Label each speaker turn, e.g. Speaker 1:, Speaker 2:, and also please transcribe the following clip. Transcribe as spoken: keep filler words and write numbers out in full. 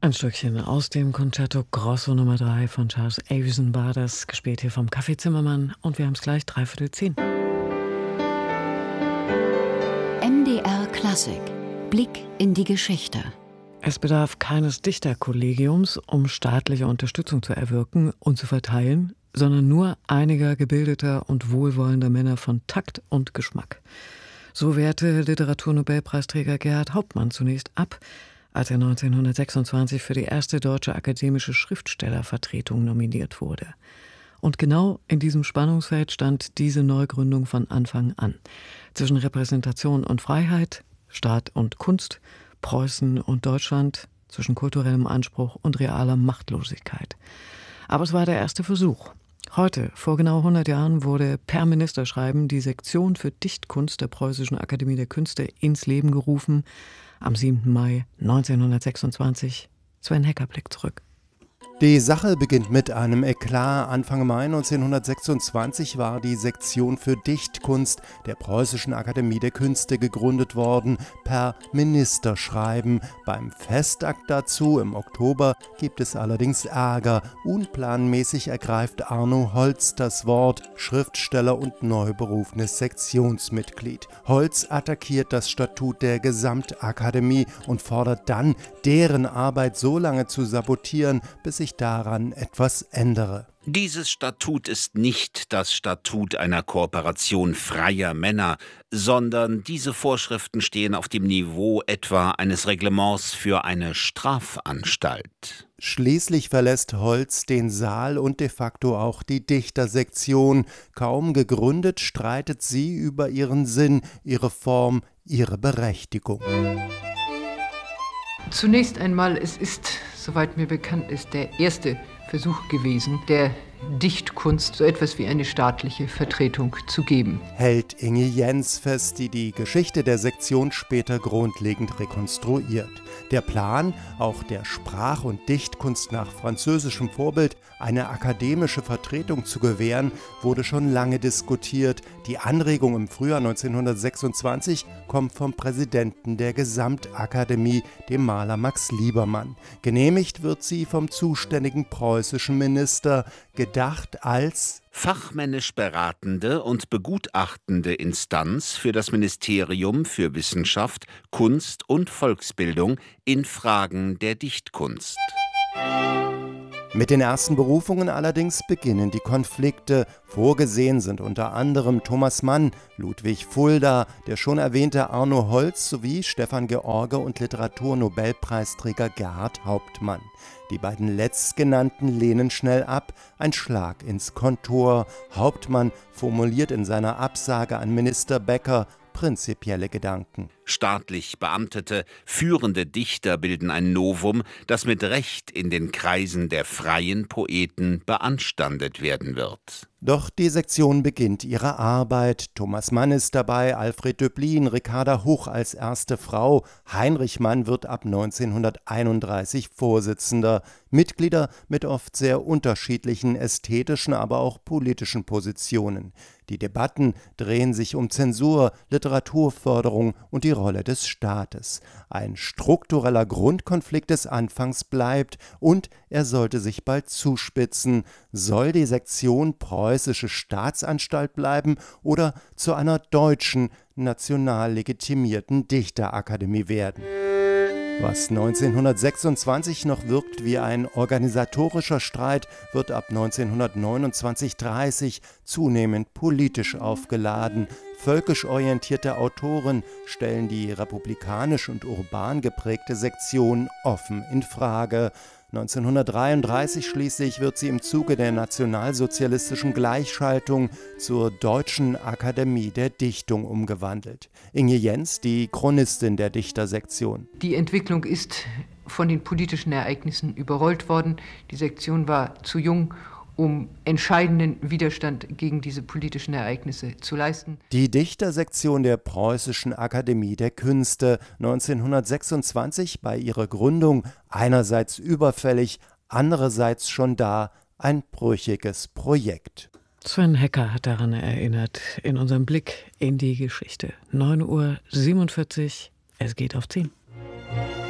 Speaker 1: Ein Stückchen aus dem Concerto Grosso Nummer drei von Charles Avison war das, gespielt hier vom Café Zimmermann. Und wir haben es gleich dreiviertel zehn.
Speaker 2: M D R Klassik. Blick in die Geschichte.
Speaker 1: Es bedarf keines Dichterkollegiums, um staatliche Unterstützung zu erwirken und zu verteilen, sondern nur einiger gebildeter und wohlwollender Männer von Takt und Geschmack. So wehrte Literaturnobelpreisträger Gerhard Hauptmann zunächst ab, als er neunzehnhundertsechsundzwanzig für die erste deutsche akademische Schriftstellervertretung nominiert wurde. Und genau in diesem Spannungsfeld stand diese Neugründung von Anfang an. Zwischen Repräsentation und Freiheit, Staat und Kunst, Preußen und Deutschland, zwischen kulturellem Anspruch und realer Machtlosigkeit. Aber es war der erste Versuch. Heute, vor genau hundert Jahren, wurde per Ministerschreiben die Sektion für Dichtkunst der Preußischen Akademie der Künste ins Leben gerufen. Am siebten Mai neunzehnhundertsechsundzwanzig. Sven Hecker blickt zurück.
Speaker 3: Die Sache beginnt mit einem Eklat. Anfang Mai neunzehnhundertsechsundzwanzig war die Sektion für Dichtkunst der Preußischen Akademie der Künste gegründet worden, per Ministerschreiben. Beim Festakt dazu im Oktober gibt es allerdings Ärger. Unplanmäßig ergreift Arno Holz das Wort, Schriftsteller und neu berufenes Sektionsmitglied. Holz attackiert das Statut der Gesamtakademie und fordert dann, deren Arbeit so lange zu sabotieren, bis sich daran etwas ändere.
Speaker 4: Dieses Statut ist nicht das Statut einer Kooperation freier Männer, sondern diese Vorschriften stehen auf dem Niveau etwa eines Reglements für eine Strafanstalt.
Speaker 3: Schließlich verlässt Holz den Saal und de facto auch die Dichtersektion. Kaum gegründet, streitet sie über ihren Sinn, ihre Form, ihre Berechtigung.
Speaker 5: Zunächst einmal, es ist, soweit mir bekannt ist, der erste Versuch gewesen, der Dichtkunst so etwas wie eine staatliche Vertretung zu geben.
Speaker 3: Hält Inge Jens fest, die die Geschichte der Sektion später grundlegend rekonstruiert. Der Plan, auch der Sprach- und Dichtkunst nach französischem Vorbild eine akademische Vertretung zu gewähren, wurde schon lange diskutiert. Die Anregung im Frühjahr neunzehnhundertsechsundzwanzig kommt vom Präsidenten der Gesamtakademie, dem Maler Max Liebermann. Genehmigt wird sie vom zuständigen preußischen Minister, gedacht als
Speaker 4: fachmännisch beratende und begutachtende Instanz für das Ministerium für Wissenschaft, Kunst und Volksbildung in Fragen der Dichtkunst.
Speaker 3: Mit den ersten Berufungen allerdings beginnen die Konflikte. Vorgesehen sind unter anderem Thomas Mann, Ludwig Fulda, der schon erwähnte Arno Holz sowie Stefan George und Literaturnobelpreisträger Gerhard Hauptmann. Die beiden letztgenannten lehnen schnell ab, ein Schlag ins Kontor. Hauptmann formuliert in seiner Absage an Minister Becker prinzipielle Gedanken.
Speaker 4: Staatlich beamtete, führende Dichter bilden ein Novum, das mit Recht in den Kreisen der freien Poeten beanstandet werden wird.
Speaker 3: Doch die Sektion beginnt ihre Arbeit. Thomas Mann ist dabei, Alfred Döblin, Ricarda Huch als erste Frau. Heinrich Mann wird ab neunzehnhunderteinunddreißig Vorsitzender. Mitglieder mit oft sehr unterschiedlichen ästhetischen, aber auch politischen Positionen. Die Debatten drehen sich um Zensur, Literaturförderung und die Rolle des Staates. Ein struktureller Grundkonflikt des Anfangs bleibt und er sollte sich bald zuspitzen. Soll die Sektion preußische Staatsanstalt bleiben oder zu einer deutschen, national legitimierten Dichterakademie werden? Was neunzehnhundertsechsundzwanzig noch wirkt wie ein organisatorischer Streit, wird ab neunzehnhundertneunundzwanzig dreißig zunehmend politisch aufgeladen. Völkisch orientierte Autoren stellen die republikanisch und urban geprägte Sektion offen in Frage. neunzehnhundertdreiunddreißig schließlich wird sie im Zuge der nationalsozialistischen Gleichschaltung zur Deutschen Akademie der Dichtung umgewandelt. Inge Jens, die Chronistin der Dichtersektion.
Speaker 5: Die Entwicklung ist von den politischen Ereignissen überrollt worden. Die Sektion war zu jung, um entscheidenden Widerstand gegen diese politischen Ereignisse zu leisten.
Speaker 3: Die Dichtersektion der Preußischen Akademie der Künste, neunzehnhundertsechsundzwanzig bei ihrer Gründung einerseits überfällig, andererseits schon da, ein brüchiges Projekt.
Speaker 1: Sven Hecker hat daran erinnert, in unserem Blick in die Geschichte. neun Uhr siebenundvierzig, es geht auf zehn.